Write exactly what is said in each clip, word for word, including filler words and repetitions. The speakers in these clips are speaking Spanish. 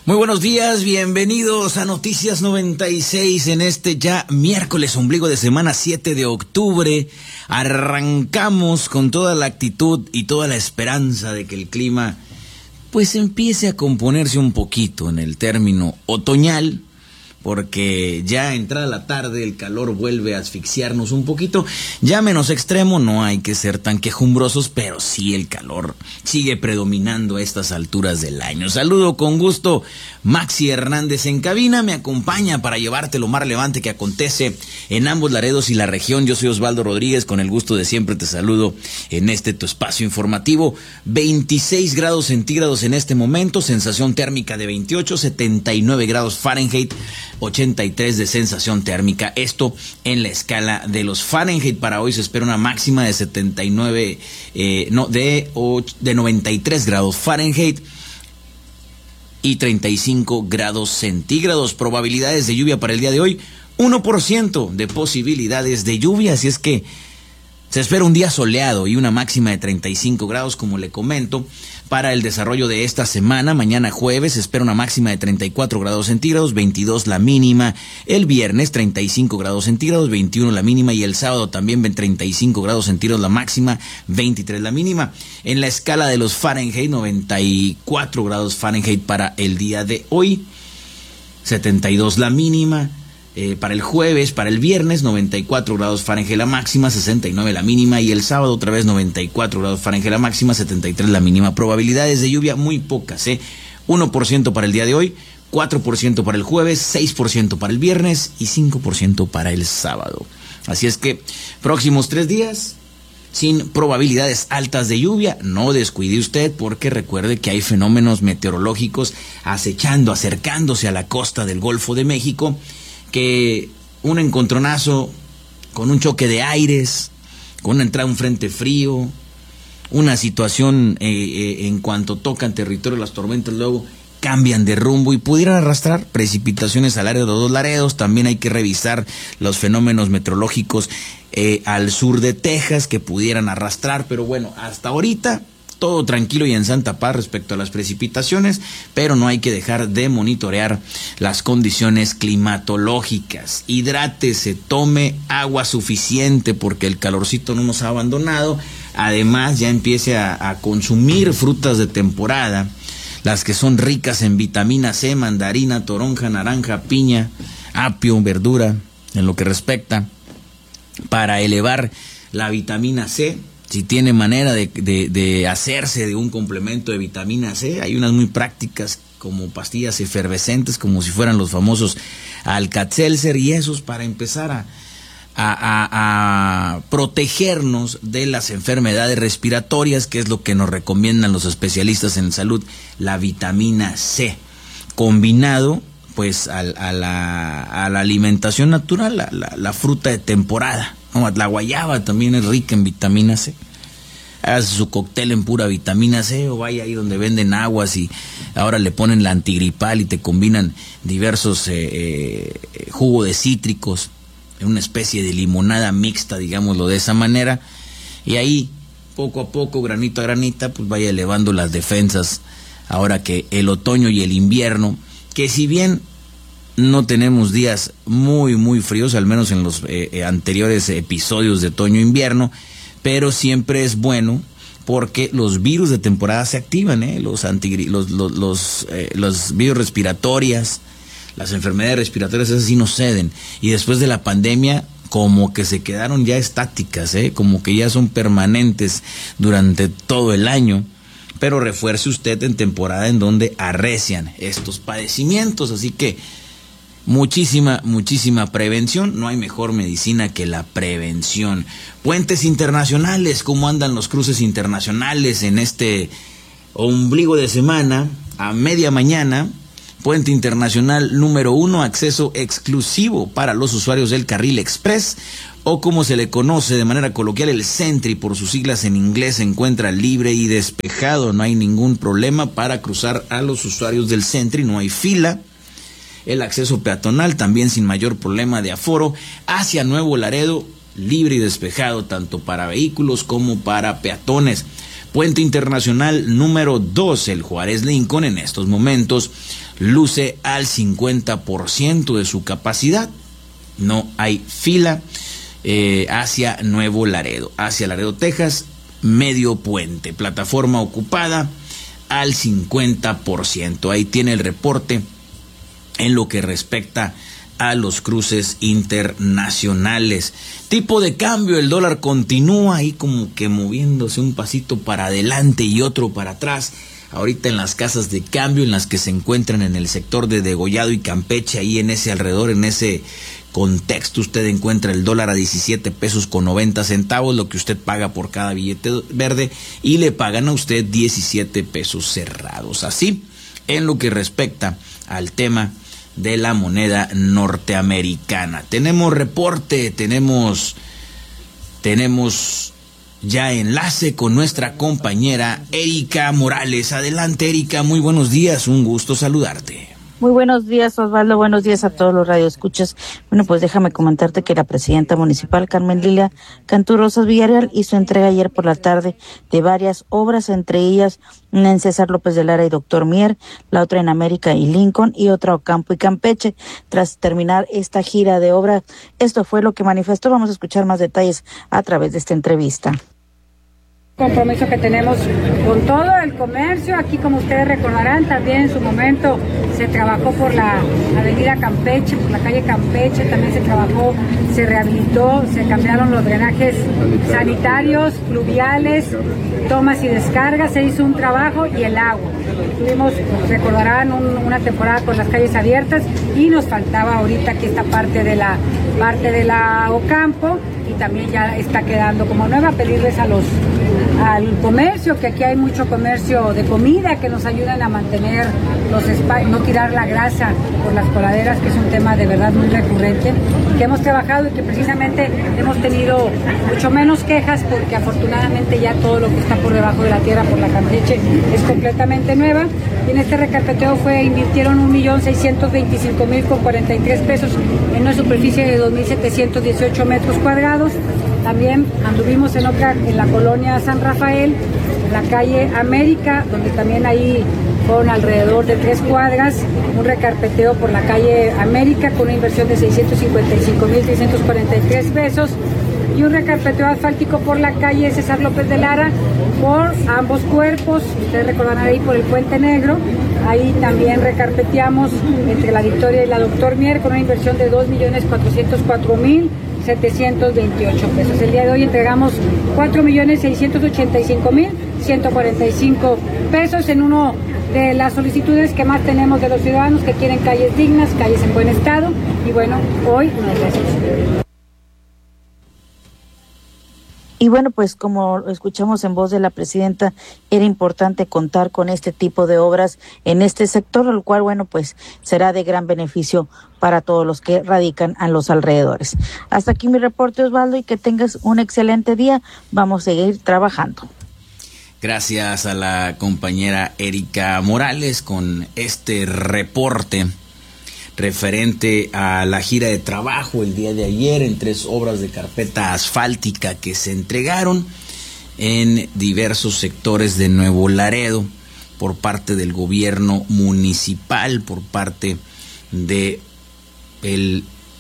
Muy buenos días, bienvenidos a Noticias noventa y seis en este ya miércoles, ombligo de semana siete de octubre. Arrancamos con toda la actitud y toda la esperanza de que el clima pues empiece a componerse un poquito en el término otoñal, porque ya entrada la tarde el calor vuelve a asfixiarnos un poquito, ya menos extremo, no hay que ser tan quejumbrosos, pero sí el calor sigue predominando a estas alturas del año. Saludo con gusto, Maxi Hernández en cabina, me acompaña para llevarte lo más relevante que acontece en ambos Laredos y la región. Yo soy Osvaldo Rodríguez, con el gusto de siempre te saludo en este tu espacio informativo. veintiséis grados centígrados en este momento, sensación térmica de veintiocho, setenta y nueve grados Fahrenheit, ochenta y tres de sensación térmica. Esto en la escala de los Fahrenheit. Para hoy se espera una máxima de setenta y nueve, eh, no, de, de noventa y tres grados Fahrenheit y treinta y cinco grados centígrados. Probabilidades de lluvia para el día de hoy, uno por ciento de posibilidades de lluvia, así es que se espera un día soleado y una máxima de treinta y cinco grados, como le comento. Para el desarrollo de esta semana, mañana jueves se espera una máxima de treinta y cuatro grados centígrados, veintidós la mínima. El viernes treinta y cinco grados centígrados, veintiuno la mínima. Y el sábado también treinta y cinco grados centígrados la máxima, veintitrés la mínima. En la escala de los Fahrenheit, noventa y cuatro grados Fahrenheit para el día de hoy, setenta y dos la mínima. Eh, para el jueves, para el viernes, noventa y cuatro grados Fahrenheit la máxima, sesenta y nueve la mínima, y el sábado otra vez noventa y cuatro grados Fahrenheit la máxima, setenta y tres la mínima. Probabilidades de lluvia muy pocas, ¿eh? uno por ciento para el día de hoy, cuatro por ciento para el jueves, seis por ciento para el viernes y cinco por ciento para el sábado. Así es que próximos tres días sin probabilidades altas de lluvia. No descuide usted, porque recuerde que hay fenómenos meteorológicos acechando, acercándose a la costa del Golfo de México, que un encontronazo con un choque de aires, con una entrada de un frente frío, una situación eh, eh, en cuanto tocan territorio, las tormentas luego cambian de rumbo y pudieran arrastrar precipitaciones al área de los dos Laredos. También hay que revisar los fenómenos meteorológicos eh, al sur de Texas que pudieran arrastrar, pero bueno, hasta ahorita todo tranquilo y en santa paz respecto a las precipitaciones, pero no hay que dejar de monitorear las condiciones climatológicas. Hidrátese, tome agua suficiente, porque el calorcito no nos ha abandonado. Además, ya empiece a, a consumir frutas de temporada, las que son ricas en vitamina C, mandarina, toronja, naranja, piña, apio, verdura, en lo que respecta, para elevar la vitamina C. Si tiene manera de, de, de hacerse de un complemento de vitamina C, hay unas muy prácticas como pastillas efervescentes, como si fueran los famosos Alka-Seltzer, y esos para empezar a, a, a, a protegernos de las enfermedades respiratorias, que es lo que nos recomiendan los especialistas en salud, la vitamina C, combinado pues a, a, la, a la alimentación natural, la, la, la fruta de temporada. No, la guayaba también es rica en vitamina C. Hágase su cóctel en pura vitamina C, o vaya ahí donde venden aguas y ahora le ponen la antigripal y te combinan diversos eh, eh, jugos de cítricos en una especie de limonada mixta, digámoslo de esa manera, y ahí poco a poco, granito a granita, pues vaya elevando las defensas ahora que el otoño y el invierno, que si bien no tenemos días muy muy fríos, al menos en los eh, anteriores episodios de otoño-invierno, pero siempre es bueno porque los virus de temporada se activan, ¿eh? los, antigri los, los, los, eh, los virus respiratorias, las enfermedades respiratorias, esas sí no ceden, y después de la pandemia como que se quedaron ya estáticas, ¿eh? como que ya son permanentes durante todo el año. Pero refuerce usted en temporada en donde arrecian estos padecimientos, así que muchísima, muchísima prevención. No hay mejor medicina que la prevención. Puentes internacionales, ¿cómo andan los cruces internacionales en este ombligo de semana? A media mañana, puente internacional número uno, acceso exclusivo para los usuarios del Carril Express, o como se le conoce de manera coloquial, el Sentry, por sus siglas en inglés, se encuentra libre y despejado. No hay ningún problema para cruzar a los usuarios del Sentry, no hay fila. El acceso peatonal también sin mayor problema de aforo hacia Nuevo Laredo, libre y despejado tanto para vehículos como para peatones. Puente Internacional número dos, el Juárez Lincoln, en estos momentos luce al cincuenta por ciento de su capacidad. No hay fila eh, hacia Nuevo Laredo, hacia Laredo, Texas, medio puente. Plataforma ocupada al cincuenta por ciento. Ahí tiene el reporte en lo que respecta a los cruces internacionales. Tipo de cambio, el dólar continúa ahí como que moviéndose un pasito para adelante y otro para atrás. Ahorita en las casas de cambio, en las que se encuentran en el sector de Degollado y Campeche, ahí en ese alrededor, en ese contexto, usted encuentra el dólar a diecisiete pesos con noventa centavos, lo que usted paga por cada billete verde, y le pagan a usted diecisiete pesos cerrados. Así, en lo que respecta al tema de la moneda norteamericana. Tenemos reporte, tenemos, tenemos ya enlace con nuestra compañera Erika Morales. Adelante, Erika, muy buenos días, un gusto saludarte. Muy buenos días, Osvaldo, buenos días a todos los radioescuchas. Bueno, pues déjame comentarte que la presidenta municipal, Carmen Lilia Cantú Rosas Villarreal, hizo entrega ayer por la tarde de varias obras, entre ellas una en César López de Lara y Doctor Mier, la otra en América y Lincoln, y otra Ocampo y Campeche. Tras terminar esta gira de obra, esto fue lo que manifestó. Vamos a escuchar más detalles a través de esta entrevista. Compromiso que tenemos con todo el comercio. Aquí, como ustedes recordarán, también en su momento se trabajó por la avenida Campeche, por la calle Campeche, también se trabajó, se rehabilitó, se cambiaron los drenajes sanitarios, pluviales, tomas y descargas, se hizo un trabajo, y el agua. Tuvimos, recordarán, un, una temporada con las calles abiertas, y nos faltaba ahorita aquí esta parte de la parte de la Ocampo, y también ya está quedando como nueva. Pedirles a los al comercio, que aquí hay mucho comercio de comida, que nos ayuden a mantener los espacios, no tirar la grasa por las coladeras, que es un tema de verdad muy recurrente, que hemos trabajado y que precisamente hemos tenido mucho menos quejas, porque afortunadamente ya todo lo que está por debajo de la tierra, por la Campeche, es completamente nueva. Y en este recarpeteo fue, invirtieron un millón seiscientos veinticinco mil con cuarenta y tres pesos en una superficie de dos mil setecientos dieciocho metros cuadrados. También anduvimos en otra, en la colonia San Rafael, en la calle América, donde también ahí con alrededor de tres cuadras, un recarpeteo por la calle América con una inversión de seiscientos cincuenta y cinco mil seiscientos cuarenta y tres pesos, y un recarpeteo asfáltico por la calle César López de Lara por ambos cuerpos. Ustedes recordarán ahí por el Puente Negro. Ahí también recarpeteamos entre la Victoria y la Doctor Mier con una inversión de dos millones cuatrocientos cuatro mil setecientos veintiocho pesos. El día de hoy entregamos cuatro millones seiscientos ochenta y cinco mil ciento cuarenta y cinco pesos en uno de las solicitudes que más tenemos de los ciudadanos, que quieren calles dignas, calles en buen estado, y bueno, hoy nos recibimos. Y bueno, pues como escuchamos en voz de la presidenta, era importante contar con este tipo de obras en este sector, lo cual, bueno, pues será de gran beneficio para todos los que radican a los alrededores. Hasta aquí mi reporte, Osvaldo, y que tengas un excelente día. Vamos a seguir trabajando. Gracias a la compañera Erika Morales con este reporte referente a la gira de trabajo el día de ayer en tres obras de carpeta asfáltica que se entregaron en diversos sectores de Nuevo Laredo por parte del gobierno municipal, por parte de el,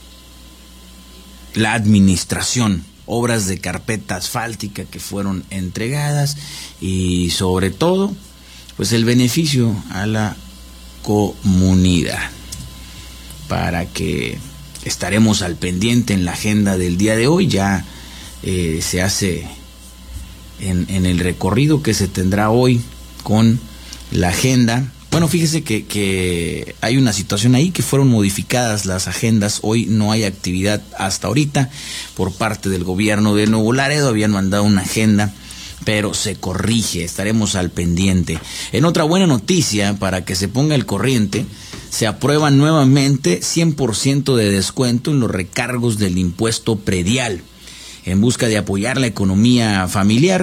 la administración. Obras de carpeta asfáltica que fueron entregadas, y sobre todo pues el beneficio a la comunidad, para que estaremos al pendiente en la agenda del día de hoy. Ya eh, se hace en, en el recorrido que se tendrá hoy con la agenda. Bueno, fíjese que, que hay una situación ahí, que fueron modificadas las agendas. Hoy no hay actividad hasta ahorita por parte del gobierno de Nuevo Laredo. Habían mandado una agenda, pero se corrige, estaremos al pendiente. En otra buena noticia, para que se ponga al corriente, se aprueba nuevamente cien por ciento de descuento en los recargos del impuesto predial. En busca de apoyar la economía familiar,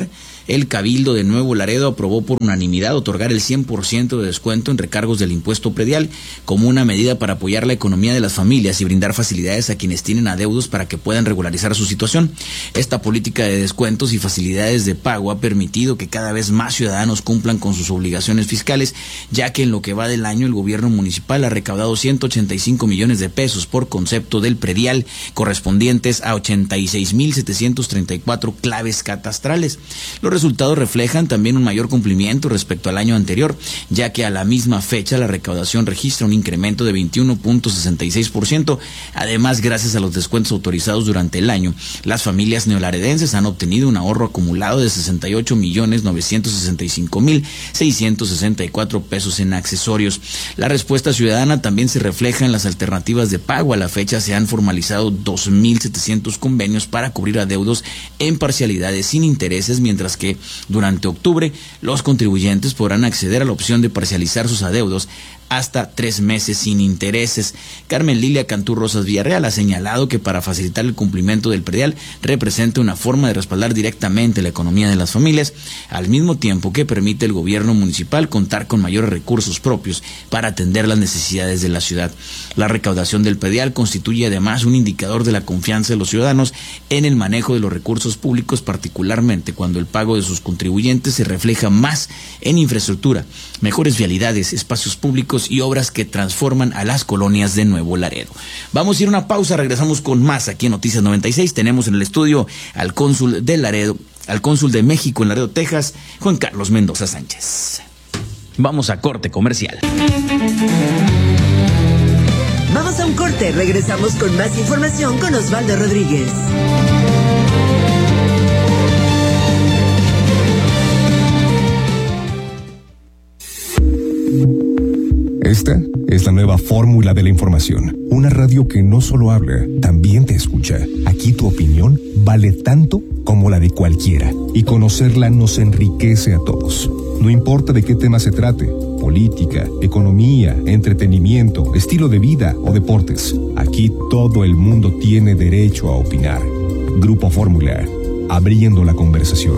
el Cabildo de Nuevo Laredo aprobó por unanimidad otorgar el cien por ciento de descuento en recargos del impuesto predial como una medida para apoyar la economía de las familias y brindar facilidades a quienes tienen adeudos para que puedan regularizar su situación. Esta política de descuentos y facilidades de pago ha permitido que cada vez más ciudadanos cumplan con sus obligaciones fiscales, ya que en lo que va del año el gobierno municipal ha recaudado ciento ochenta y cinco millones de pesos por concepto del predial, correspondientes a ochenta y seis mil setecientos treinta y cuatro claves catastrales. Los resultados reflejan también un mayor cumplimiento respecto al año anterior, ya que a la misma fecha la recaudación registra un incremento de veintiuno punto sesenta y seis por ciento. Además, gracias a los descuentos autorizados durante el año, las familias neolaredenses han obtenido un ahorro acumulado de sesenta y ocho millones novecientos sesenta y cinco mil seiscientos sesenta y cuatro pesos en accesorios. La respuesta ciudadana también se refleja en las alternativas de pago. A la fecha se han formalizado dos mil setecientos convenios para cubrir adeudos en parcialidades sin intereses, mientras que durante octubre los contribuyentes podrán acceder a la opción de parcializar sus adeudos hasta tres meses sin intereses. Carmen Lilia Cantú Rosas Villarreal ha señalado que para facilitar el cumplimiento del predial representa una forma de respaldar directamente la economía de las familias, al mismo tiempo que permite el gobierno municipal contar con mayores recursos propios para atender las necesidades de la ciudad. La recaudación del predial constituye además un indicador de la confianza de los ciudadanos en el manejo de los recursos públicos, particularmente cuando el pago de sus contribuyentes se refleja más en infraestructura, mejores vialidades, espacios públicos y obras que transforman a las colonias de Nuevo Laredo. Vamos a ir a una pausa, regresamos con más aquí en Noticias noventa y seis. Tenemos en el estudio al cónsul de Laredo, al cónsul de México en Laredo, Texas, Juan Carlos Mendoza Sánchez. Vamos a corte comercial. Vamos a un corte, regresamos con más información con Osvaldo Rodríguez. Esta es la nueva fórmula de la información. Una radio que no solo habla, también te escucha. Aquí tu opinión vale tanto como la de cualquiera. Y conocerla nos enriquece a todos. No importa de qué tema se trate, política, economía, entretenimiento, estilo de vida o deportes. Aquí todo el mundo tiene derecho a opinar. Grupo Fórmula, abriendo la conversación.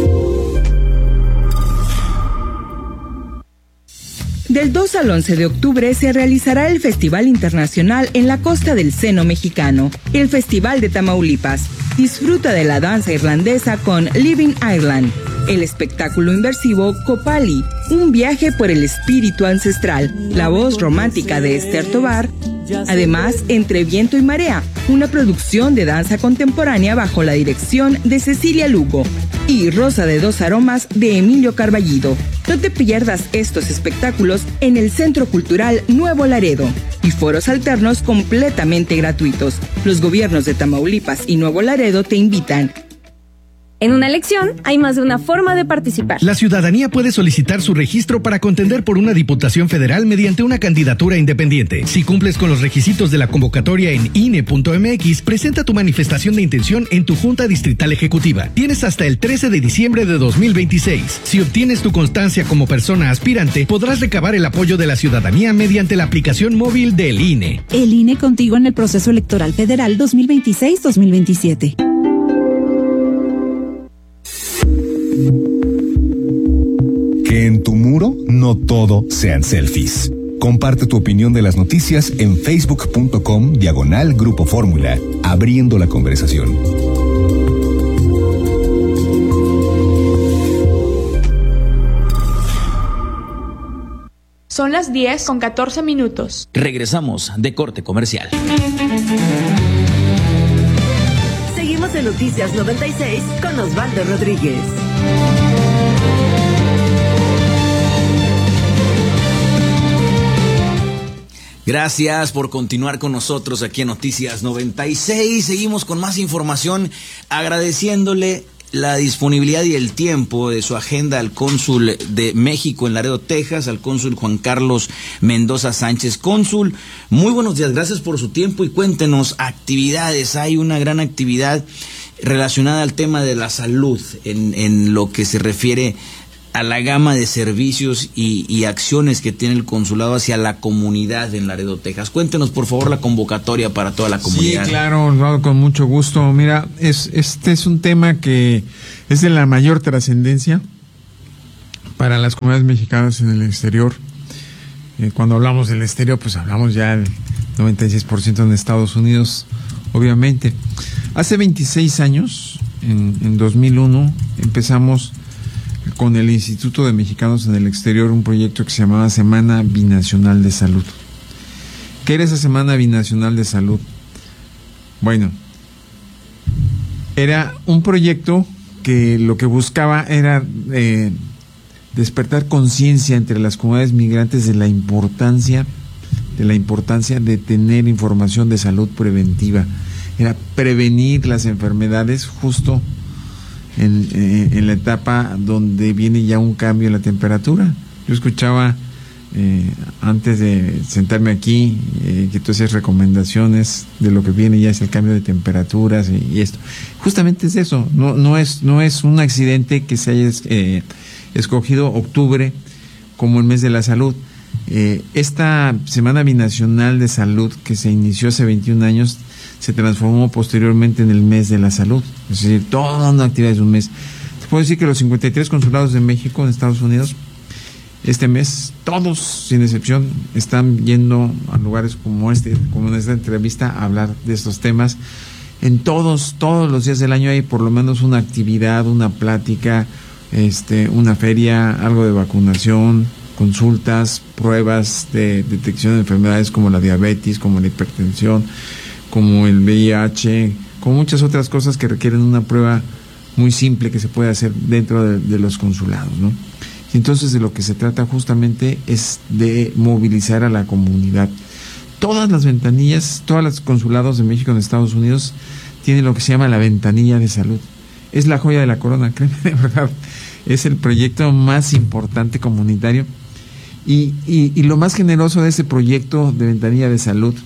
Del dos al once de octubre se realizará el Festival Internacional en la Costa del Seno Mexicano, el Festival de Tamaulipas. Disfruta de la danza irlandesa con Living Ireland, el espectáculo inmersivo Copali, un viaje por el espíritu ancestral, la voz romántica de Esther Tobar. Además, Entre Viento y Marea, una producción de danza contemporánea bajo la dirección de Cecilia Lugo, y Rosa de dos Aromas de Emilio Carballido. No te pierdas estos espectáculos en el Centro Cultural Nuevo Laredo y foros alternos completamente gratuitos. Los gobiernos de Tamaulipas y Nuevo Laredo te invitan. En una elección hay más de una forma de participar. La ciudadanía puede solicitar su registro para contender por una diputación federal mediante una candidatura independiente. Si cumples con los requisitos de la convocatoria en I N E punto M X, presenta tu manifestación de intención en tu Junta Distrital Ejecutiva. Tienes hasta el trece de diciembre de dos mil veintiséis. Si obtienes tu constancia como persona aspirante, podrás recabar el apoyo de la ciudadanía mediante la aplicación móvil del I N E. El I N E contigo en el proceso electoral federal dos mil veintiséis dos mil veintisiete. Que en tu muro no todo sean selfies. Comparte tu opinión de las noticias en facebook punto com diagonal Grupo Fórmula, abriendo la conversación. Son las diez con catorce minutos. Regresamos de corte comercial. Seguimos en Noticias noventa y seis con Osvaldo Rodríguez. Gracias por continuar con nosotros aquí en Noticias noventa y seis. Seguimos con más información, agradeciéndole la disponibilidad y el tiempo de su agenda al cónsul de México en Laredo, Texas, al cónsul Juan Carlos Mendoza Sánchez. Cónsul, muy buenos días, gracias por su tiempo y cuéntenos actividades. Hay una gran actividad relacionada al tema de la salud en, en lo que se refiere a la gama de servicios y, y acciones que tiene el consulado hacia la comunidad en Laredo, Texas. Cuéntenos, por favor, la convocatoria para toda la comunidad. Sí, claro, Osvaldo, con mucho gusto. Mira, es este es un tema que es de la mayor trascendencia para las comunidades mexicanas en el exterior. Eh, cuando hablamos del exterior, pues hablamos ya del noventa y seis por ciento en Estados Unidos, obviamente. Hace veintiséis años, en, en dos mil uno, empezamos con el Instituto de Mexicanos en el Exterior un proyecto que se llamaba Semana Binacional de Salud. ¿Qué era esa Semana Binacional de Salud? Bueno, era un proyecto que lo que buscaba era eh, despertar conciencia entre las comunidades migrantes de la importancia, de la importancia de tener información de salud preventiva. Era prevenir las enfermedades justo en, en, en la etapa donde viene ya un cambio en la temperatura. Yo escuchaba eh, antes de sentarme aquí eh, que tú hacías recomendaciones de lo que viene ya es el cambio de temperaturas y, y esto. Justamente es eso, no, no es, no es un accidente que se haya eh, escogido octubre como el mes de la salud. Eh, esta Semana Binacional de Salud que se inició hace veintiún años se transformó posteriormente en el mes de la salud, es decir, toda una actividad es un mes. Te puedo decir que los cincuenta y tres consulados de México en Estados Unidos este mes, todos sin excepción, están yendo a lugares como este, como en esta entrevista, a hablar de estos temas. En todos, todos los días del año hay por lo menos una actividad, una plática, este, una feria, algo de vacunación, consultas, pruebas de detección de enfermedades como la diabetes, como la hipertensión, como el V I H, como muchas otras cosas que requieren una prueba muy simple que se puede hacer dentro de, de los consulados, ¿no? Y entonces de lo que se trata justamente es de movilizar a la comunidad. Todas las ventanillas, todos los consulados de México en Estados Unidos tienen lo que se llama la ventanilla de salud. Es la joya de la corona, créeme, de verdad. Es el proyecto más importante comunitario. Y, y, y lo más generoso de ese proyecto de ventanilla de salud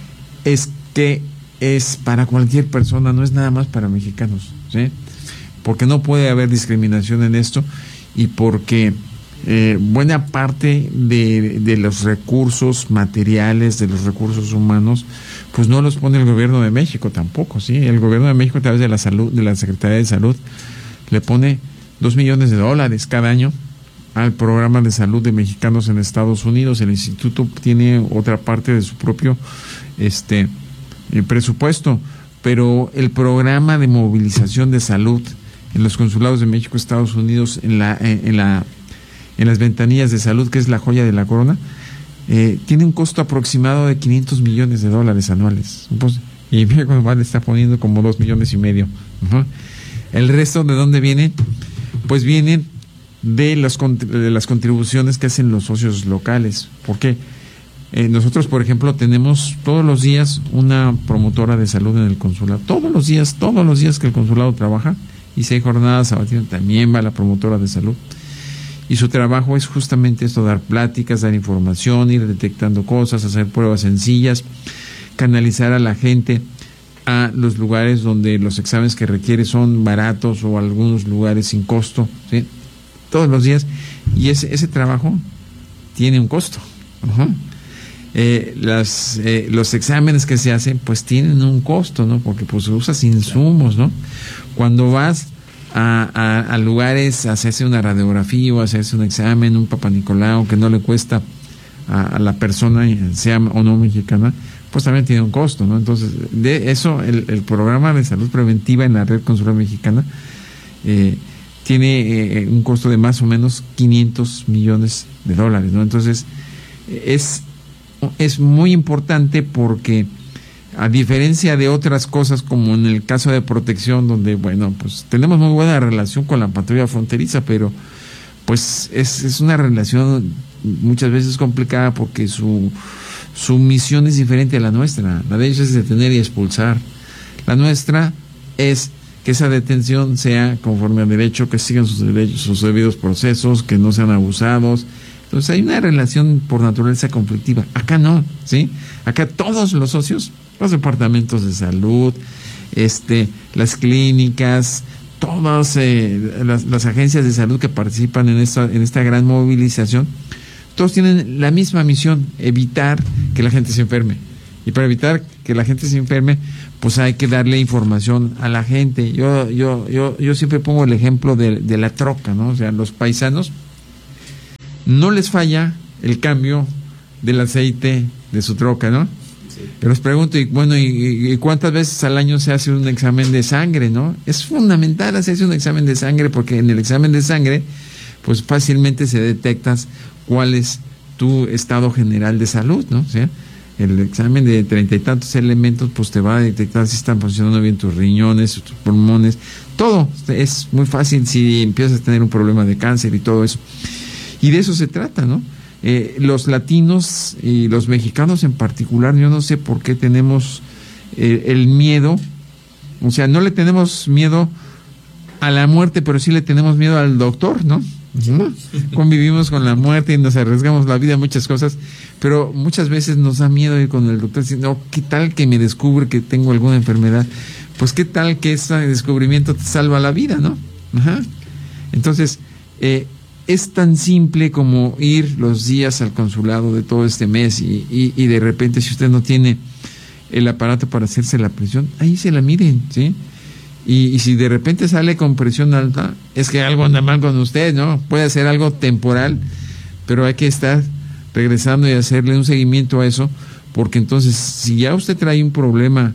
es que es para cualquier persona, no es nada más para mexicanos, ¿sí? Porque no puede haber discriminación en esto y porque eh, buena parte de, de los recursos materiales, de los recursos humanos, pues no los pone el gobierno de México tampoco, ¿sí? El gobierno de México a través de la salud, de la Secretaría de Salud, le pone dos millones de dólares cada año al programa de salud de mexicanos en Estados Unidos. El instituto tiene otra parte de su propio este el presupuesto, pero el programa de movilización de salud en los consulados de México, Estados Unidos, en la en, en la en las ventanillas de salud, que es la joya de la corona, eh, tiene un costo aproximado de quinientos millones de dólares anuales. Pues, y mira cómo le está poniendo como dos millones y medio. Uh-huh. El resto, ¿de dónde vienen? Pues vienen de las, de las contribuciones que hacen los socios locales. ¿Por qué? Eh, nosotros, por ejemplo, tenemos todos los días una promotora de salud en el consulado. Todos los días, todos los días que el consulado trabaja, y si hay jornadas sabatinas, también va la promotora de salud. Y su trabajo es justamente esto, dar pláticas, dar información, ir detectando cosas, hacer pruebas sencillas, canalizar a la gente a los lugares donde los exámenes que requiere son baratos o algunos lugares sin costo, ¿sí? Todos los días. Y ese, ese trabajo tiene un costo. Uh-huh. Eh, las, eh, los exámenes que se hacen pues tienen un costo, ¿no? Porque pues usas insumos, ¿no? Cuando vas a, a, a lugares a hacerse una radiografía o a hacerse un examen, un Papa Nicolau, que no le cuesta a, a la persona, sea o no mexicana, pues también tiene un costo, ¿no? Entonces, de eso, el, el programa de salud preventiva en la red consular mexicana eh, tiene eh, un costo de más o menos quinientos millones de dólares, ¿no? Entonces, es es muy importante porque, a diferencia de otras cosas como en el caso de protección, donde bueno, pues tenemos muy buena relación con la patrulla fronteriza, pero pues es, es una relación muchas veces complicada porque su, su misión es diferente a la nuestra. La de ellos es detener y expulsar. La nuestra es que esa detención sea conforme al derecho, que sigan sus derechos, sus debidos procesos, que no sean abusados. Entonces hay una relación por naturaleza conflictiva. Acá no, ¿sí? Acá todos los socios, los departamentos de salud, este, las clínicas, todas eh, las, las agencias de salud que participan en esta, en esta gran movilización, todos tienen la misma misión: evitar que la gente se enferme, Y para evitar que la gente se enferme, pues hay que darle información a la gente. Yo yo yo yo siempre pongo el ejemplo de, de la troca, ¿no? O sea, los paisanos no les falla el cambio del aceite de su troca, ¿no? Sí. Yo les pregunto, y bueno, y, y cuántas veces al año se hace un examen de sangre, ¿no? Es fundamental hacerse un examen de sangre, porque en el examen de sangre, pues fácilmente se detectas cuál es tu estado general de salud, ¿no? O sea, el examen de treinta y tantos elementos, pues te va a detectar si están funcionando bien tus riñones, tus pulmones, todo. Es muy fácil si empiezas a tener un problema de cáncer y todo eso. Y de eso se trata, ¿no? Eh, los latinos y los mexicanos en particular, yo no sé por qué tenemos eh, el miedo, o sea, no le tenemos miedo a la muerte, pero sí le tenemos miedo al doctor, ¿no? ¿No? Convivimos con la muerte y nos arriesgamos la vida a muchas cosas, pero muchas veces nos da miedo ir con el doctor diciendo, no, ¿qué tal que me descubre que tengo alguna enfermedad? Pues qué tal que ese descubrimiento te salva la vida, ¿no? Ajá. Entonces, eh, es tan simple como ir los días al consulado de todo este mes y, y, y de repente, si usted no tiene el aparato para hacerse la presión, ahí se la miden, ¿sí? Y, y si de repente sale con presión alta, es que algo anda mal con usted, ¿no? Puede ser algo temporal, pero hay que estar regresando y hacerle un seguimiento a eso, porque entonces, si ya usted trae un problema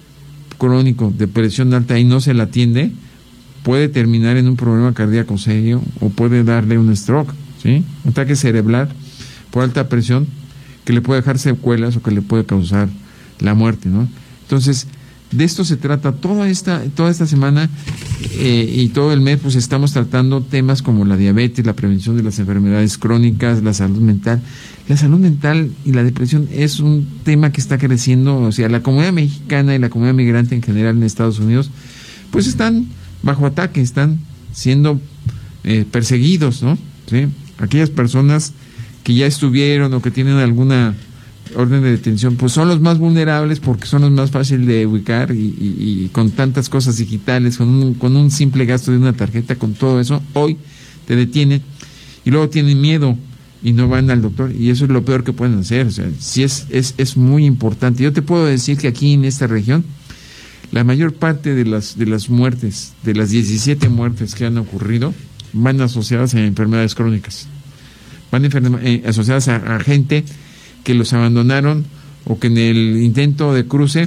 crónico de presión alta y no se la atiende, puede terminar en un problema cardíaco serio o puede darle un stroke, ¿sí? Un ataque cerebral por alta presión que le puede dejar secuelas o que le puede causar la muerte, ¿no? Entonces, de esto se trata toda esta toda esta semana eh, y todo el mes, pues estamos tratando temas como la diabetes, la prevención de las enfermedades crónicas, la salud mental. La salud mental y la depresión es un tema que está creciendo, o sea, la comunidad mexicana y la comunidad migrante en general en Estados Unidos, pues están bajo ataque, están siendo eh, perseguidos, ¿no? ¿Sí? Aquellas personas que ya estuvieron o que tienen alguna orden de detención, pues son los más vulnerables porque son los más fáciles de ubicar y, y, y con tantas cosas digitales, con un, con un simple gasto de una tarjeta, con todo eso, hoy te detienen y luego tienen miedo y no van al doctor, y eso es lo peor que pueden hacer. O sea, sí es, es, es muy importante. Yo te puedo decir que aquí en esta región, la mayor parte de las, de las muertes, de las diecisiete muertes que han ocurrido, van asociadas a enfermedades crónicas, van enferma, eh, asociadas a, a gente que los abandonaron o que en el intento de cruce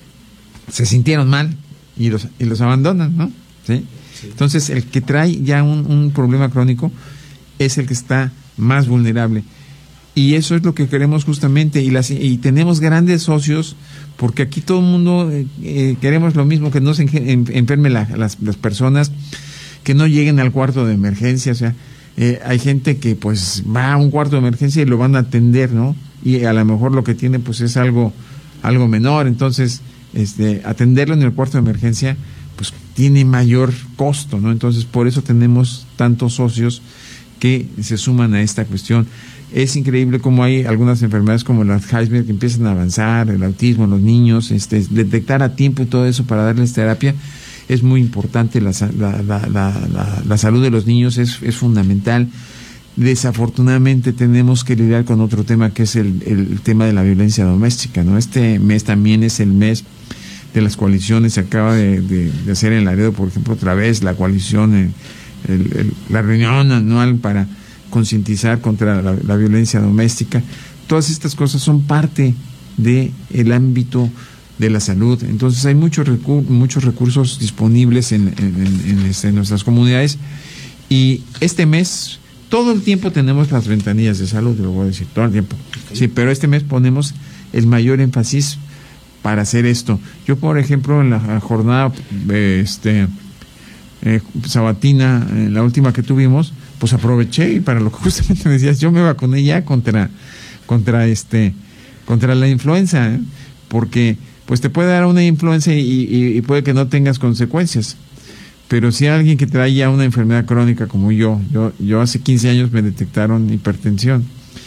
se sintieron mal y los, y los abandonan, ¿no? ¿Sí? Sí. Entonces, el que trae ya un, un problema crónico es el que está más vulnerable. Y eso es lo que queremos justamente. Y, las, y tenemos grandes socios, porque aquí todo el mundo eh, queremos lo mismo, que no se enfermen la, las, las personas, que no lleguen al cuarto de emergencia. O sea, eh, hay gente que pues va a un cuarto de emergencia y lo van a atender, ¿no? Y a lo mejor lo que tiene pues es algo algo menor, entonces este atenderlo en el cuarto de emergencia pues tiene mayor costo, ¿no? Entonces por eso tenemos tantos socios que se suman a esta cuestión. Es increíble cómo hay algunas enfermedades como el Alzheimer que empiezan a avanzar, el autismo en los niños, este detectar a tiempo y todo eso para darles terapia es muy importante. La, la, la, la, la, la salud de los niños es, es fundamental. Desafortunadamente tenemos que lidiar con otro tema, que es el, el tema de la violencia doméstica, ¿no? Este mes también es el mes de las coaliciones. Se acaba de, de, de hacer en Laredo, por ejemplo, otra vez la coalición, el, el, el, la reunión anual para concientizar contra la, la violencia doméstica. Todas estas cosas son parte de el ámbito de la salud. Entonces hay muchos recur muchos recursos disponibles en, en, en, en, este, en nuestras comunidades, y este mes todo el tiempo tenemos las ventanillas de salud, lo voy a decir, todo el tiempo. Okay. Sí, pero este mes ponemos el mayor énfasis para hacer esto. Yo, por ejemplo, en la jornada eh, este eh, sabatina, en la última que tuvimos, pues aproveché y para lo que justamente me decías, yo me vacuné ya contra contra este contra la influenza, ¿eh? Porque pues te puede dar una influenza y, y, y puede que no tengas consecuencias. Pero si alguien que trae ya una enfermedad crónica como yo, yo, yo hace quince años me detectaron hipertensión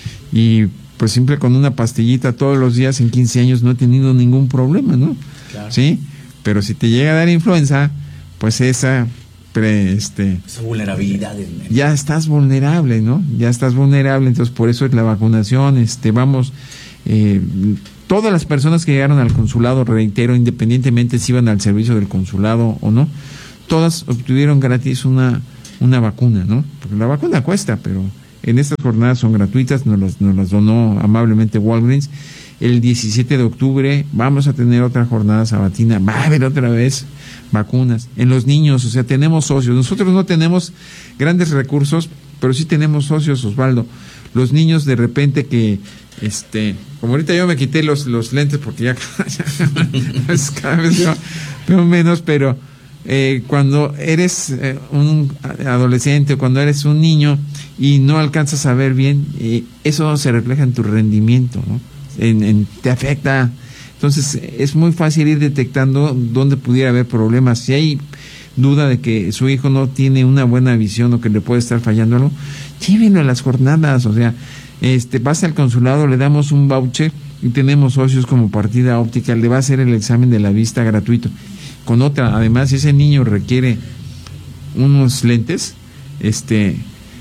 y pues simple con una pastillita todos los días en quince años no he tenido ningún problema, ¿no? Claro. Sí, pero si te llega a dar influenza, pues esa pre, este esa vulnerabilidad ya estás vulnerable, ¿no? Ya estás vulnerable, entonces por eso es la vacunación. Este vamos Eh, todas las personas que llegaron al consulado, reitero, independientemente si iban al servicio del consulado o no, todas obtuvieron gratis una, una vacuna, ¿no? Porque la vacuna cuesta, pero en estas jornadas son gratuitas, nos las, nos las donó amablemente Walgreens. El diecisiete de octubre vamos a tener otra jornada sabatina, va a haber otra vez vacunas. En los niños, o sea, tenemos socios. Nosotros no tenemos grandes recursos, pero sí tenemos socios, Osvaldo. Los niños de repente que, este, como ahorita yo me quité los, los lentes porque ya, ya cada vez veo, veo menos, pero eh, cuando eres eh, un adolescente, cuando eres un niño y no alcanzas a ver bien, eh, eso se refleja en tu rendimiento, ¿no? En, en, te afecta. Entonces es muy fácil ir detectando dónde pudiera haber problemas. Si hay duda de que su hijo no tiene una buena visión o que le puede estar fallando algo, llévenlo a las jornadas. O sea, este pasa al consulado, le damos un voucher y tenemos socios como Partida Óptica, le va a hacer el examen de la vista gratuito. Con otra, además, si ese niño requiere unos lentes, este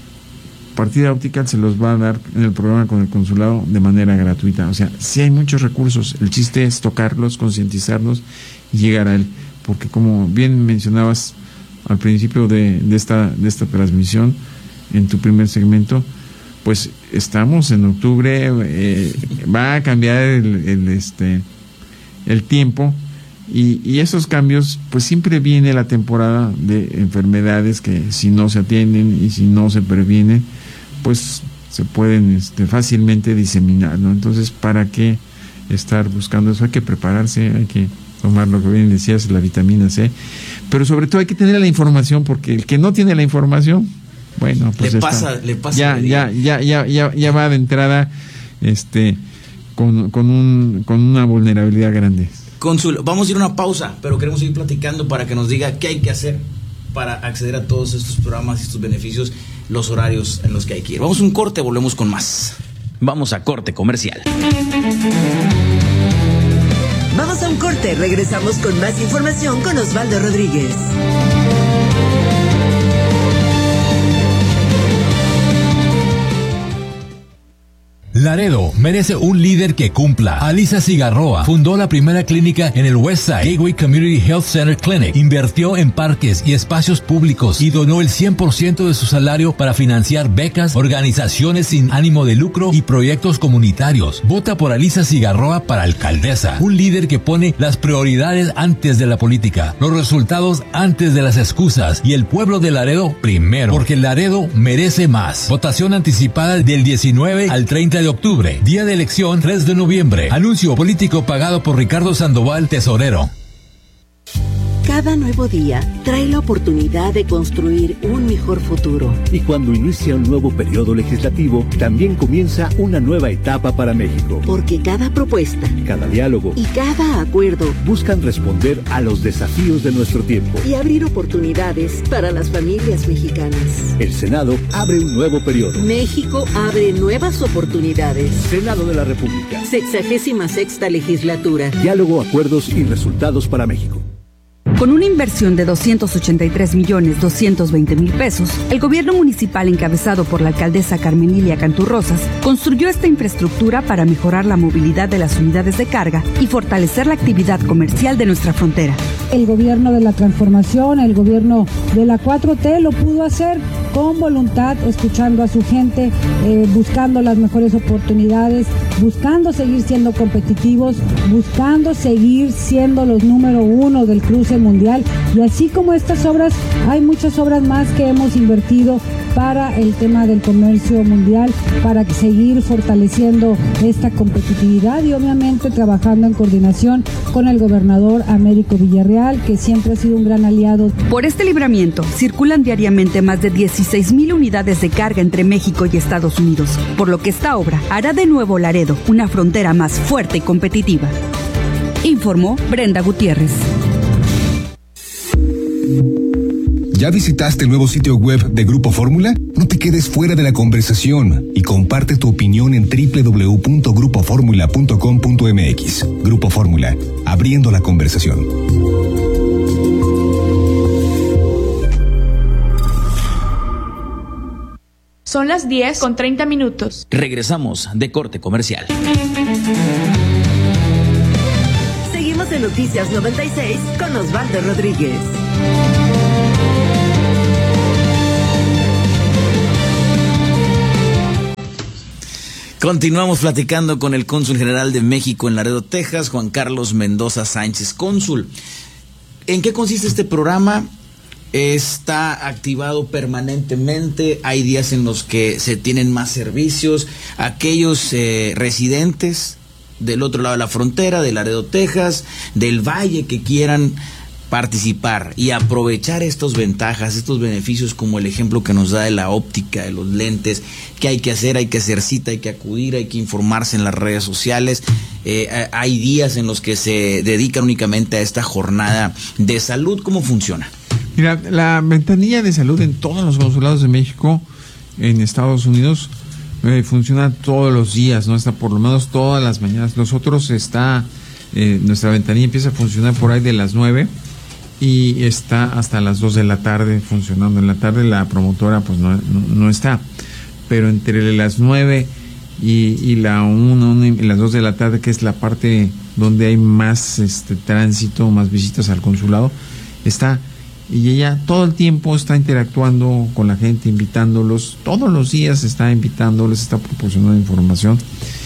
Partida Óptica se los va a dar en el programa con el consulado de manera gratuita. O sea, sí hay muchos recursos, el chiste es tocarlos, concientizarlos y llegar a él, porque como bien mencionabas al principio de, de esta de esta transmisión, en tu primer segmento, pues estamos en octubre, eh, va a cambiar el, el este el tiempo y, y esos cambios, pues siempre viene la temporada de enfermedades que si no se atienden y si no se previenen, pues se pueden este, fácilmente diseminar, ¿no? Entonces, ¿para qué estar buscando eso? Hay que prepararse, hay que tomar lo que bien decías, la vitamina C, pero sobre todo hay que tener la información, porque el que no tiene la información, bueno, pues le está, pasa, le pasa ya, ya, ya, ya, ya, ya va de entrada, este, con, con un, con una vulnerabilidad grande. Cónsul, vamos a ir a una pausa, pero queremos seguir platicando para que nos diga qué hay que hacer para acceder a todos estos programas y estos beneficios, los horarios en los que hay que ir. Vamos a un corte, volvemos con más. Vamos a corte comercial. Vamos a un corte, regresamos con más información con Osvaldo Rodríguez. Laredo merece un líder que cumpla. Alisa Cigarroa fundó la primera clínica en el Westside Gateway Community Health Center Clinic, invirtió en parques y espacios públicos y donó el cien por ciento de su salario para financiar becas, organizaciones sin ánimo de lucro y proyectos comunitarios. Vota por Alisa Cigarroa para alcaldesa, un líder que pone las prioridades antes de la política, los resultados antes de las excusas y el pueblo de Laredo primero, porque Laredo merece más. Votación anticipada del diecinueve al treinta de octubre, día de elección tres de noviembre. Anuncio político pagado por Ricardo Sandoval, tesorero. Cada nuevo día trae la oportunidad de construir un mejor futuro. Y cuando inicia un nuevo periodo legislativo, también comienza una nueva etapa para México. Porque cada propuesta, cada diálogo y cada acuerdo buscan responder a los desafíos de nuestro tiempo y abrir oportunidades para las familias mexicanas. El Senado abre un nuevo periodo. México abre nuevas oportunidades. Senado de la República. Sexagésima sexta legislatura. Diálogo, acuerdos y resultados para México. Con una inversión de doscientos ochenta y tres millones doscientos veinte mil pesos, el gobierno municipal encabezado por la alcaldesa Carmen Lilia Cantú Rosas construyó esta infraestructura para mejorar la movilidad de las unidades de carga y fortalecer la actividad comercial de nuestra frontera. El gobierno de la transformación, el gobierno de la cuatro T lo pudo hacer con voluntad, escuchando a su gente, eh, buscando las mejores oportunidades, buscando seguir siendo competitivos, buscando seguir siendo los número uno del cruce mundial. Y así como estas obras, hay muchas obras más que hemos invertido para el tema del comercio mundial, para seguir fortaleciendo esta competitividad y obviamente trabajando en coordinación con el gobernador Américo Villarreal, que siempre ha sido un gran aliado. Por este libramiento circulan diariamente más de dieciséis mil unidades de carga entre México y Estados Unidos, por lo que esta obra hará de nuevo Laredo una frontera más fuerte y competitiva. Informó Brenda Gutiérrez. ¿Ya visitaste el nuevo sitio web de Grupo Fórmula? No te quedes fuera de la conversación y comparte tu opinión en doble u doble u doble u punto grupo fórmula punto com punto m x. Grupo Fórmula, abriendo la conversación. Son las diez con treinta minutos. Regresamos de corte comercial. Seguimos en Noticias noventa y seis con Osvaldo Rodríguez. Continuamos platicando con el cónsul general de México en Laredo, Texas, Juan Carlos Mendoza Sánchez. Cónsul, ¿en qué consiste este programa? Está activado permanentemente, hay días en los que se tienen más servicios. Aquellos eh, residentes del otro lado de la frontera, de Laredo, Texas, del Valle, que quieran participar y aprovechar estas ventajas, estos beneficios, como el ejemplo que nos da de la óptica, de los lentes, ¿qué hay que hacer? Hay que hacer cita, hay que acudir, hay que informarse en las redes sociales. Eh, hay días en los que se dedican únicamente a esta jornada de salud. ¿Cómo funciona? Mira, la ventanilla de salud en todos los consulados de México, en Estados Unidos, eh, funciona todos los días, ¿no? Está por lo menos todas las mañanas. Nosotros está, eh, nuestra ventanilla empieza a funcionar por ahí de las nueve y está hasta las dos de la tarde funcionando. En la tarde la promotora pues no, no, no está, pero entre las nueve y, y la una y las dos de la tarde, que es la parte donde hay más este tránsito, más visitas al consulado, está. Y ella todo el tiempo está interactuando con la gente, invitándolos, todos los días está invitándoles, está proporcionando información.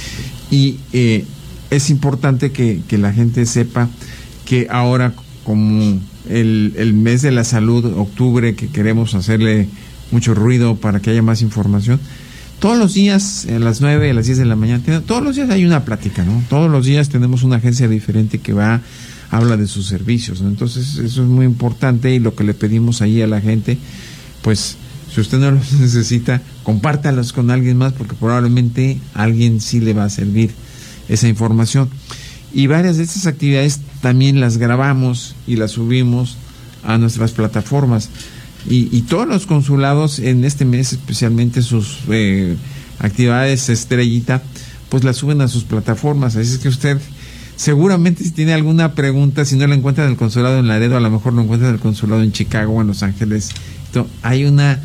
Y eh, es importante que, que la gente sepa que ahora, como el, el mes de la salud, octubre, que queremos hacerle mucho ruido para que haya más información, todos los días, a las nueve, a las diez de la mañana, todos los días hay una plática, ¿no? Todos los días tenemos una agencia diferente que va habla de sus servicios, ¿no? Entonces eso es muy importante, y lo que le pedimos ahí a la gente, pues si usted no los necesita, compártalos con alguien más, porque probablemente a alguien sí le va a servir esa información. Y varias de estas actividades también las grabamos y las subimos a nuestras plataformas, y, y todos los consulados en este mes, especialmente sus eh, actividades estrellita, pues las suben a sus plataformas. Así es que usted seguramente, si tiene alguna pregunta, si no la encuentra en el consulado en Laredo, a lo mejor lo encuentra en el consulado en Chicago o en Los Ángeles. Entonces, hay una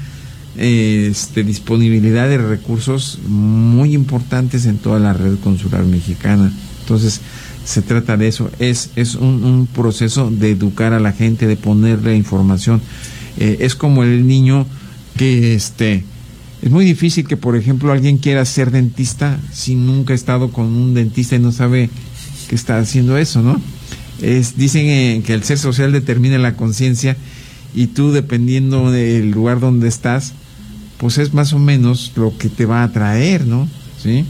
eh, este, disponibilidad de recursos muy importantes en toda la red consular mexicana. Entonces, se trata de eso. Es, es un, un proceso de educar a la gente, de ponerle información. Eh, es como el niño que este es muy difícil que, por ejemplo, alguien quiera ser dentista si nunca ha estado con un dentista y no sabe que está haciendo eso, ¿no? Es, dicen eh, que el ser social determina la conciencia, y tú, dependiendo del lugar donde estás, pues es más o menos lo que te va a atraer, ¿no? ¿Sí?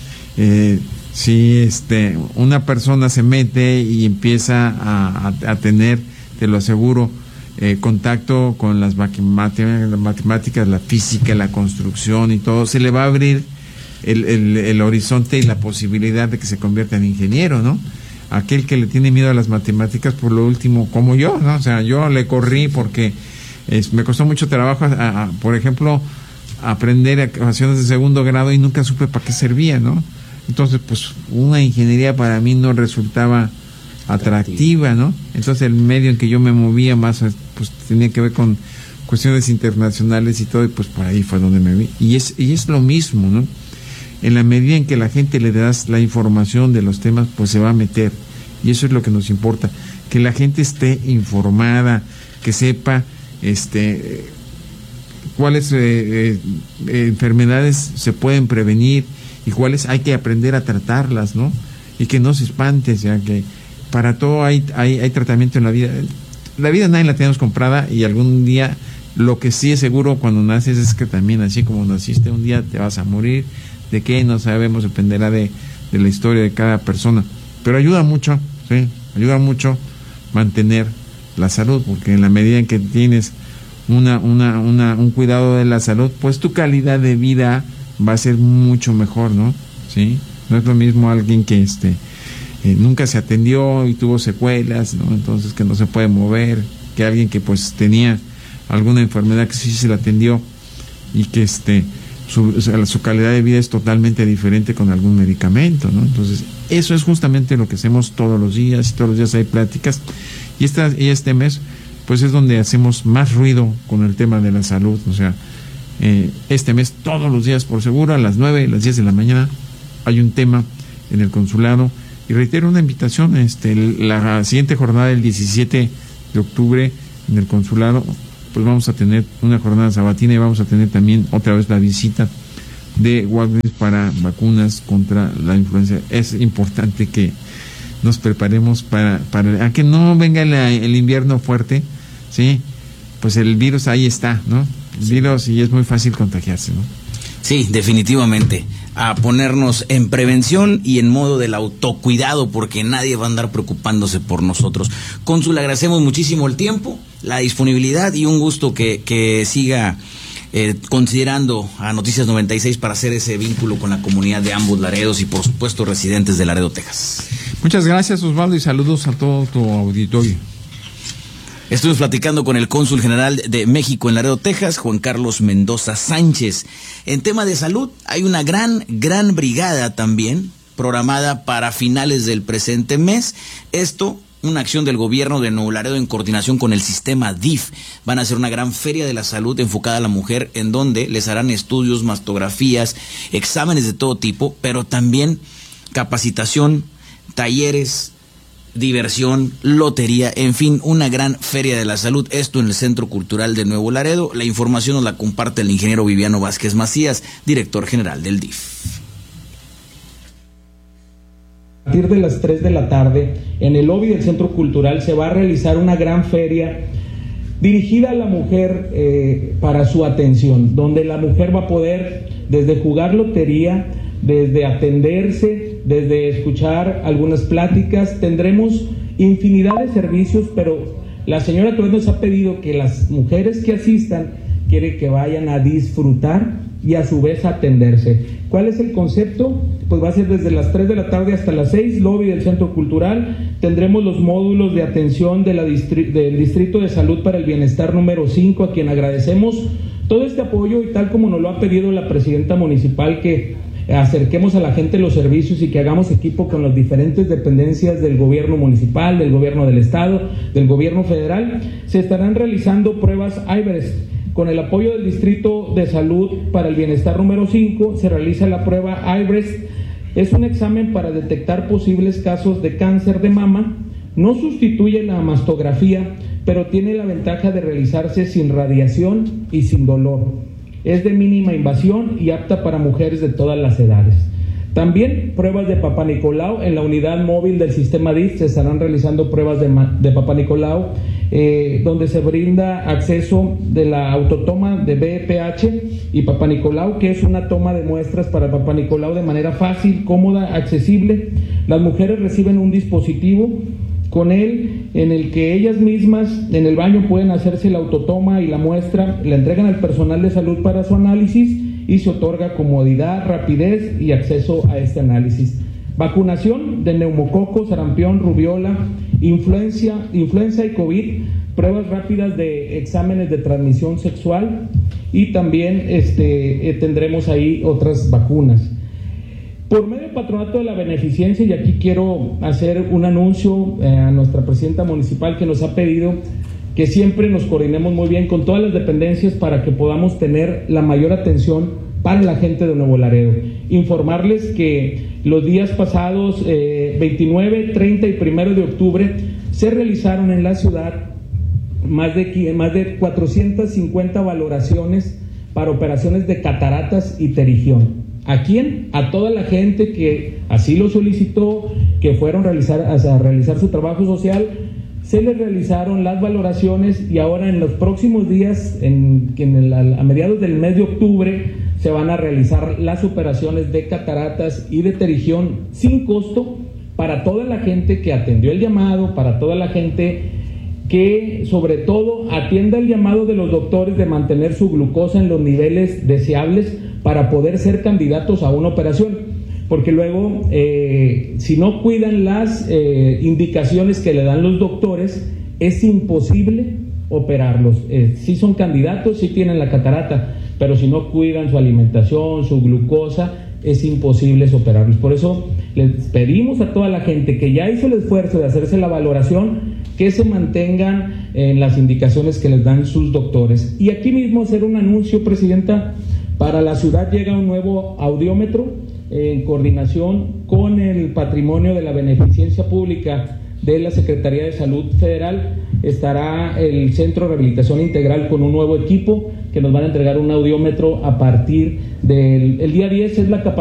Eh, si este, una persona se mete y empieza a, a, a tener, te lo aseguro, eh, contacto con las matemáticas, las matemáticas, la física, la construcción y todo, se le va a abrir El, el, el horizonte y la posibilidad de que se convierta en ingeniero, ¿no? Aquel que le tiene miedo a las matemáticas, por lo último, como yo, ¿no? O sea, yo le corrí porque es, me costó mucho trabajo, a, a, por ejemplo, aprender ecuaciones de segundo grado, y nunca supe para qué servía, ¿no? Entonces, pues, una ingeniería para mí no resultaba atractiva, ¿no? Entonces, el medio en que yo me movía más, pues, tenía que ver con cuestiones internacionales y todo, y pues por ahí fue donde me vi. Y es, y es lo mismo, ¿no? En la medida en que la gente le das la información de los temas, pues se va a meter. Y eso es lo que nos importa, que la gente esté informada, que sepa este cuáles eh, eh, enfermedades se pueden prevenir y cuáles hay que aprender a tratarlas, ¿no? Y que no se espante, o sea, que para todo hay, hay, hay tratamiento en la vida. La vida nadie la tenemos comprada, y algún día, lo que sí es seguro cuando naces es que también, así como naciste, un día te vas a morir. De qué no sabemos, dependerá de, de la historia de cada persona, pero ayuda mucho, sí, ayuda mucho mantener la salud, porque en la medida en que tienes una, una, una, un cuidado de la salud, pues tu calidad de vida va a ser mucho mejor, ¿no? Sí, no es lo mismo alguien que este eh, nunca se atendió y tuvo secuelas, ¿no? Entonces, que no se puede mover, que alguien que pues tenía alguna enfermedad que sí se la atendió y que este Su, su calidad de vida es totalmente diferente con algún medicamento, ¿no? Entonces, eso es justamente lo que hacemos todos los días, y todos los días hay pláticas, y, esta, y este mes, pues es donde hacemos más ruido con el tema de la salud. O sea, eh, este mes, todos los días por seguro, a las nueve, a las diez de la mañana, hay un tema en el consulado. Y reitero una invitación, este, la siguiente jornada, el diecisiete de octubre, en el consulado, pues vamos a tener una jornada sabatina y vamos a tener también otra vez la visita de Walgreens para vacunas contra la influenza. Es importante que nos preparemos para, para a que no venga el, el invierno fuerte, ¿sí? Pues el virus ahí está, ¿no? El virus, y es muy fácil contagiarse, ¿no? Sí, definitivamente. A ponernos en prevención y en modo del autocuidado, porque nadie va a andar preocupándose por nosotros. Cónsul, agradecemos muchísimo el tiempo, la disponibilidad y un gusto que, que siga eh, considerando a Noticias noventa y seis para hacer ese vínculo con la comunidad de ambos Laredos y por supuesto residentes de Laredo, Texas. Muchas gracias, Osvaldo, y saludos a todo tu auditorio. Estuvimos platicando con el cónsul general de México en Laredo, Texas, Juan Carlos Mendoza Sánchez. En tema de salud, hay una gran, gran brigada también programada para finales del presente mes. Esto, una acción del gobierno de Nuevo Laredo en coordinación con el sistema D I F. Van a hacer una gran feria de la salud enfocada a la mujer, en donde les harán estudios, mastografías, exámenes de todo tipo, pero también capacitación, talleres, diversión, lotería, en fin, una gran feria de la salud, esto en el Centro Cultural de Nuevo Laredo. La información nos la comparte el ingeniero Viviano Vázquez Macías, director general del D I F. A partir de las tres de la tarde, en el lobby del Centro Cultural se va a realizar una gran feria dirigida a la mujer eh, para su atención, donde la mujer va a poder desde jugar lotería, desde atenderse, desde escuchar algunas pláticas. Tendremos infinidad de servicios, pero la señora Torres nos ha pedido que las mujeres que asistan quiere que vayan a disfrutar y a su vez a atenderse. ¿Cuál es el concepto? Pues va a ser desde las tres de la tarde hasta las seis, lobby del Centro Cultural. Tendremos los módulos de atención de la distri- del Distrito de Salud para el Bienestar número cinco, a quien agradecemos todo este apoyo, y tal como nos lo ha pedido la presidenta municipal, que acerquemos a la gente los servicios y que hagamos equipo con las diferentes dependencias del gobierno municipal, del gobierno del estado, del gobierno federal. Se estarán realizando pruebas Iverest. Con el apoyo del Distrito de Salud para el Bienestar número cinco, se realiza la prueba Iverest. Es un examen para detectar posibles casos de cáncer de mama. No sustituye la mastografía, pero tiene la ventaja de realizarse sin radiación y sin dolor. Es de mínima invasión y apta para mujeres de todas las edades. También pruebas de Papá Nicolau. En la unidad móvil del sistema D I F se estarán realizando pruebas de, de Papá Nicolau, eh, donde se brinda acceso de la autotoma de B P H y Papá Nicolau, que es una toma de muestras para Papá Nicolau de manera fácil, cómoda, accesible. Las mujeres reciben un dispositivo con él en el que ellas mismas en el baño pueden hacerse la autotoma y la muestra, la entregan al personal de salud para su análisis y se otorga comodidad, rapidez y acceso a este análisis. Vacunación de neumococo, sarampión, rubiola, influencia, influenza y COVID, pruebas rápidas de exámenes de transmisión sexual, y también este, eh, tendremos ahí otras vacunas. Por medio del Patronato de la Beneficencia, y aquí quiero hacer un anuncio eh, a nuestra presidenta municipal, que nos ha pedido que siempre nos coordinemos muy bien con todas las dependencias para que podamos tener la mayor atención para la gente de Nuevo Laredo. Informarles que los días pasados, eh, veintinueve, treinta y primero de octubre, se realizaron en la ciudad más de, más de cuatrocientas cincuenta valoraciones para operaciones de cataratas y terigión. ¿A quién? A toda la gente que así lo solicitó, que fueron a realizar, a realizar su trabajo social. Se les realizaron las valoraciones, y ahora en los próximos días, en, en el, a mediados del mes de octubre, se van a realizar las operaciones de cataratas y de terigión sin costo para toda la gente que atendió el llamado, para toda la gente que sobre todo atienda el llamado de los doctores de mantener su glucosa en los niveles deseables para poder ser candidatos a una operación, porque luego eh, si no cuidan las eh, indicaciones que le dan los doctores, es imposible operarlos. Eh, sí son candidatos, sí tienen la catarata, pero si no cuidan su alimentación, su glucosa, es imposible operarlos. Por eso les pedimos a toda la gente que ya hizo el esfuerzo de hacerse la valoración, que se mantengan en las indicaciones que les dan sus doctores. Y aquí mismo hacer un anuncio, Presidenta, para la ciudad llega un nuevo audiómetro en coordinación con el patrimonio de la beneficencia pública de la Secretaría de Salud Federal. Estará el Centro de Rehabilitación Integral con un nuevo equipo que nos van a entregar un audiómetro a partir del el día diez, es la capacidad